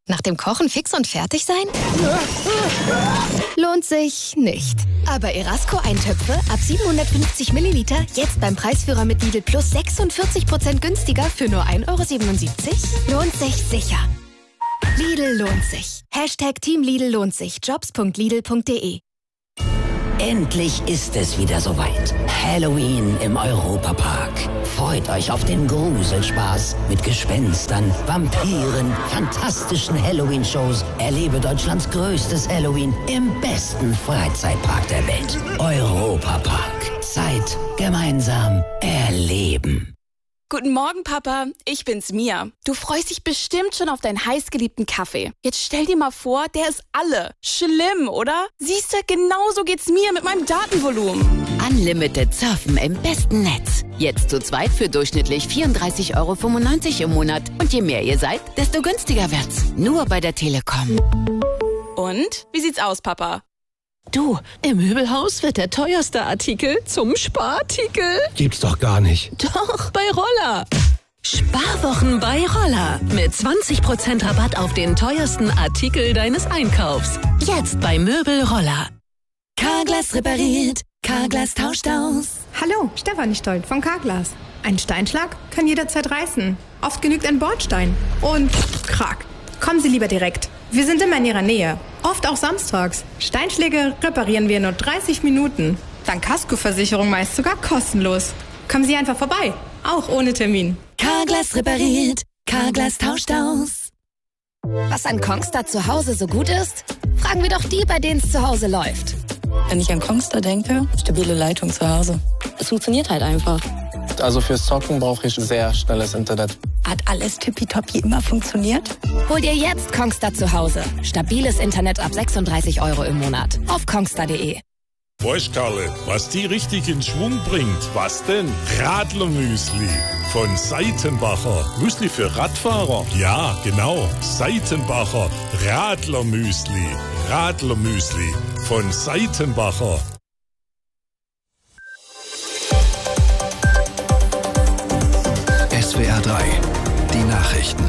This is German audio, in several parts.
Nach dem Kochen fix und fertig sein? Lohnt sich nicht. Aber Erasco-Eintöpfe ab 750 Milliliter jetzt beim Preisführer mit Lidl Plus 46% günstiger für nur 1,77 €? Lohnt sich sicher. Lidl lohnt sich. Team Lidl lohnt sich. Jobs.lidl.de. Endlich ist es wieder soweit. Halloween im Europapark. Freut euch auf den Gruselspaß mit Gespenstern, Vampiren, fantastischen Halloween-Shows. Erlebe Deutschlands größtes Halloween im besten Freizeitpark der Welt. Europapark. Zeit gemeinsam erleben. Guten Morgen, Papa. Ich bin's, Mia. Du freust dich bestimmt schon auf deinen heißgeliebten Kaffee. Jetzt stell dir mal vor, der ist alle. Schlimm, oder? Siehst du, genauso geht's mir mit meinem Datenvolumen. Unlimited Surfen im besten Netz. Jetzt zu zweit für durchschnittlich 34,95 € im Monat. Und je mehr ihr seid, desto günstiger wird's. Nur bei der Telekom. Und? Wie sieht's aus, Papa? Du, im Möbelhaus wird der teuerste Artikel zum Sparartikel. Gibt's doch gar nicht. Doch, bei Roller. Sparwochen bei Roller. Mit 20% Rabatt auf den teuersten Artikel deines Einkaufs. Jetzt bei Möbel Roller. Carglass repariert, Carglass tauscht aus. Hallo, Stefanie Stolt von Carglass. Ein Steinschlag kann jederzeit reißen. Oft genügt ein Bordstein. Und krack. Kommen Sie lieber direkt. Wir sind immer in Ihrer Nähe. Oft auch samstags. Steinschläge reparieren wir in nur 30 Minuten. Dank Kaskoversicherung meist sogar kostenlos. Kommen Sie einfach vorbei. Auch ohne Termin. Carglass repariert, Carglass tauscht aus. Was an Kongstar zu Hause so gut ist? Fragen wir doch die, bei denen es zu Hause läuft. Wenn ich an Kongstar denke, stabile Leitung zu Hause. Es funktioniert halt einfach. Also fürs Zocken brauche ich sehr schnelles Internet. Hat alles tippitoppi immer funktioniert? Hol dir jetzt Kongstar zu Hause. Stabiles Internet ab 36 € im Monat. Auf kongstar.de. Weißt Karle, was die richtig in Schwung bringt? Was denn? Radlermüsli von Seitenbacher. Müsli für Radfahrer? Ja, genau. Seitenbacher Radlermüsli. Radlermüsli von Seitenbacher. SWR 3, die Nachrichten.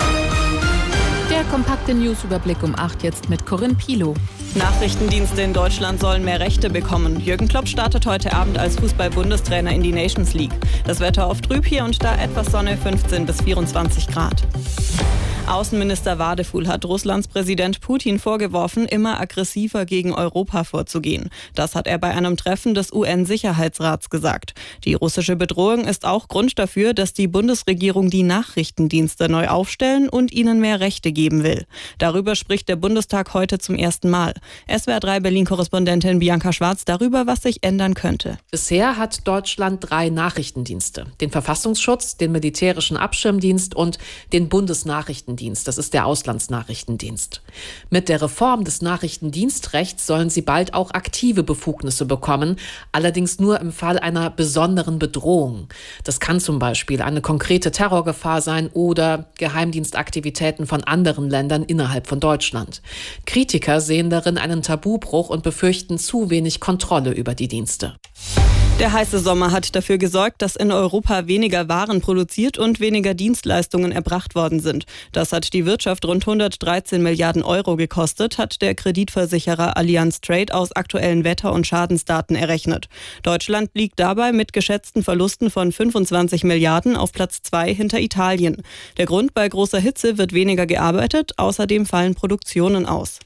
Der kompakte Newsüberblick um 8 jetzt mit Corinne Pilow. Nachrichtendienste in Deutschland sollen mehr Rechte bekommen. Jürgen Klopp startet heute Abend als Fußball-Bundestrainer in die Nations League. Das Wetter oft trüb, hier und da etwas Sonne, 15 bis 24 Grad. Außenminister Wadefuhl hat Russlands Präsident Putin vorgeworfen, immer aggressiver gegen Europa vorzugehen. Das hat er bei einem Treffen des UN-Sicherheitsrats gesagt. Die russische Bedrohung ist auch Grund dafür, dass die Bundesregierung die Nachrichtendienste neu aufstellen und ihnen mehr Rechte geben will. Darüber spricht der Bundestag heute zum ersten Mal. SWR 3 Berlin-Korrespondentin Bianca Schwarz darüber, was sich ändern könnte. Bisher hat Deutschland 3 Nachrichtendienste. Den Verfassungsschutz, den militärischen Abschirmdienst und den Bundesnachrichtendienst. Das ist der Auslandsnachrichtendienst. Mit der Reform des Nachrichtendienstrechts sollen sie bald auch aktive Befugnisse bekommen, allerdings nur im Fall einer besonderen Bedrohung. Das kann zum Beispiel eine konkrete Terrorgefahr sein oder Geheimdienstaktivitäten von anderen Ländern innerhalb von Deutschland. Kritiker sehen darin einen Tabubruch und befürchten zu wenig Kontrolle über die Dienste. Der heiße Sommer hat dafür gesorgt, dass in Europa weniger Waren produziert und weniger Dienstleistungen erbracht worden sind. Das hat die Wirtschaft rund 113 Milliarden € gekostet, hat der Kreditversicherer Allianz Trade aus aktuellen Wetter- und Schadensdaten errechnet. Deutschland liegt dabei mit geschätzten Verlusten von 25 Milliarden auf Platz 2 hinter Italien. Der Grund: bei großer Hitze wird weniger gearbeitet, außerdem fallen Produktionen aus.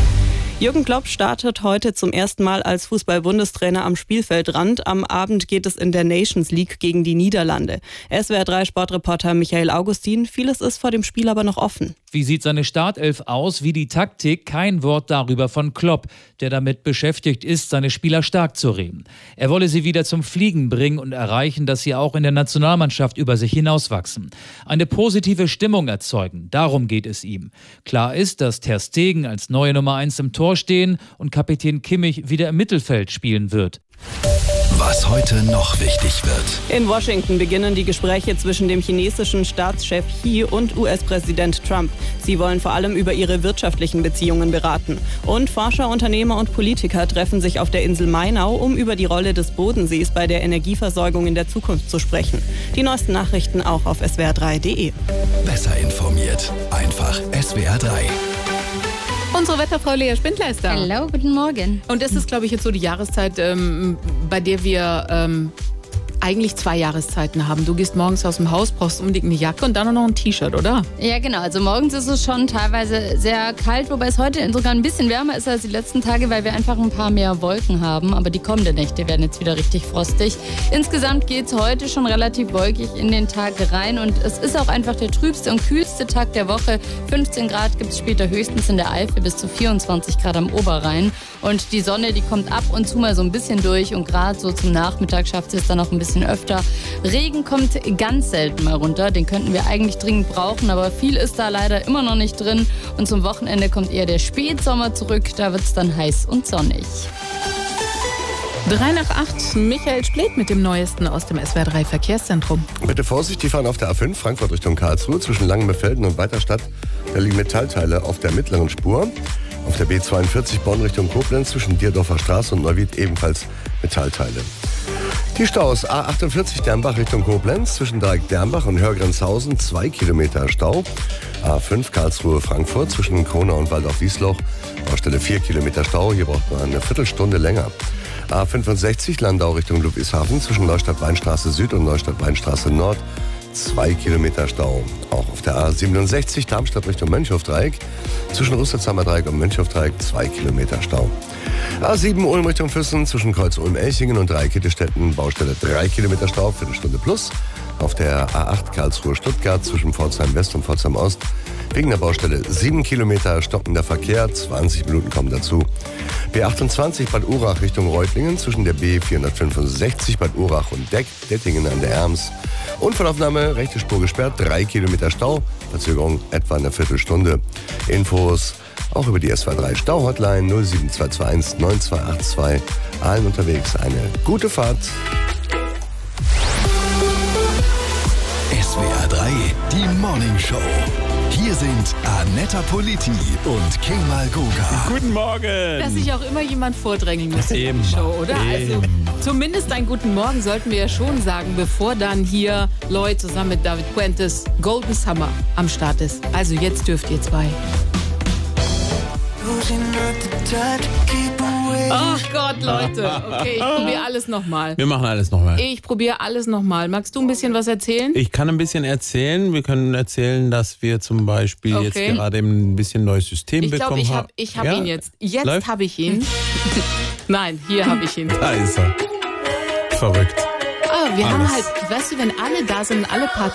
Jürgen Klopp startet heute zum ersten Mal als Fußball-Bundestrainer am Spielfeldrand. Am Abend geht es in der Nations League gegen die Niederlande. SWR 3 Sportreporter Michael Augustin. Vieles ist vor dem Spiel aber noch offen. Wie sieht seine Startelf aus? Wie die Taktik? Kein Wort darüber von Klopp, der damit beschäftigt ist, seine Spieler stark zu reden. Er wolle sie wieder zum Fliegen bringen und erreichen, dass sie auch in der Nationalmannschaft über sich hinauswachsen. Eine positive Stimmung erzeugen, darum geht es ihm. Klar ist, dass Ter Stegen als neue Nummer 1 im Tor stehen und Kapitän Kimmich wieder im Mittelfeld spielen wird. Was heute noch wichtig wird. In Washington beginnen die Gespräche zwischen dem chinesischen Staatschef Xi und US-Präsident Trump. Sie wollen vor allem über ihre wirtschaftlichen Beziehungen beraten. Und Forscher, Unternehmer und Politiker treffen sich auf der Insel Mainau, um über die Rolle des Bodensees bei der Energieversorgung in der Zukunft zu sprechen. Die neuesten Nachrichten auch auf swr3.de. Besser informiert Hit. Einfach SWR 3. Unsere Wetterfrau Lea Spindler ist da. Hallo, guten Morgen. Und das ist, glaube ich, jetzt so die Jahreszeit, bei der wir eigentlich 2 Jahreszeiten haben. Du gehst morgens aus dem Haus, brauchst unbedingt eine Jacke und dann noch ein T-Shirt, oder? Ja, genau. Also morgens ist es schon teilweise sehr kalt, wobei es heute sogar ein bisschen wärmer ist als die letzten Tage, weil wir einfach ein paar mehr Wolken haben. Aber die kommenden Nächte werden jetzt wieder richtig frostig. Insgesamt geht es heute schon relativ wolkig in den Tag rein und es ist auch einfach der trübste und kühlste Tag der Woche. 15 Grad gibt es später höchstens in der Eifel, bis zu 24 Grad am Oberrhein. Und die Sonne, die kommt ab und zu mal so ein bisschen durch und gerade so zum Nachmittag schafft es dann noch ein bisschen öfter. Regen kommt ganz selten mal runter, den könnten wir eigentlich dringend brauchen, aber viel ist da leider immer noch nicht drin. Und zum Wochenende kommt eher der Spätsommer zurück, da wird es dann heiß und sonnig. 3 nach 8, Michael Splet mit dem Neuesten aus dem SWR 3 Verkehrszentrum. Bitte Vorsicht, die fahren auf der A5 Frankfurt Richtung Karlsruhe zwischen Langenbefelden und Weiterstadt. Da liegen Metallteile auf der mittleren Spur. Auf der B42 Bonn Richtung Koblenz zwischen Dierdorfer Straße und Neuwied ebenfalls Metallteile. Die Staus A48 Dernbach Richtung Koblenz zwischen Dreieck-Dernbach und Hörgrenzhausen 2 Kilometer Stau. A5 Karlsruhe Frankfurt zwischen Kronau und Waldorf-Wiesloch Baustelle 4 Kilometer Stau. Hier braucht man eine Viertelstunde länger. A65 Landau Richtung Ludwigshafen zwischen Neustadt-Weinstraße Süd und Neustadt-Weinstraße Nord 2 Kilometer Stau. Auch auf der A67 Darmstadt Richtung Mönchhofdreieck zwischen Rüsselsheimer Dreieck und Mönchhofdreieck 2 Kilometer Stau. A7 Ulm Richtung Füssen zwischen Kreuz Ulm-Elchingen und Dreieckittestätten Baustelle 3 Kilometer Stau, Viertelstunde plus. Auf der A8 Karlsruhe Stuttgart zwischen Pforzheim West und Pforzheim Ost wegen der Baustelle 7 Kilometer stockender Verkehr, 20 Minuten kommen dazu. B28 Bad Urach Richtung Reutlingen zwischen der B465 Bad Urach und Dettingen an der Erms. Unfallaufnahme, rechte Spur gesperrt, 3 Kilometer Stau, Verzögerung etwa eine Viertelstunde. Infos auch über die SWR 3 Stau-Hotline 07221 9282. Allen unterwegs eine gute Fahrt. SWR 3, die Morning Show. Hier sind Annetta Politi und Kemal Goga. Guten Morgen. Dass sich auch immer jemand vordrängeln muss in die Show, oder? Also zumindest einen guten Morgen sollten wir ja schon sagen, bevor dann hier Lloyd zusammen mit David Puentes Golden Summer am Start ist. Also jetzt dürft ihr 2. Ach Gott, Leute. Okay, ich probiere alles nochmal. Wir machen alles nochmal. Ich probiere alles nochmal. Magst du ein bisschen was erzählen? Ich kann ein bisschen erzählen. Wir können erzählen, dass wir zum Beispiel jetzt gerade ein bisschen neues System bekommen haben. Ich habe ihn jetzt. Jetzt habe ich ihn. Nein, hier habe ich ihn. Da ist er. Verrückt. Ah, wir haben halt, weißt du, wenn alle da sind, alle Partner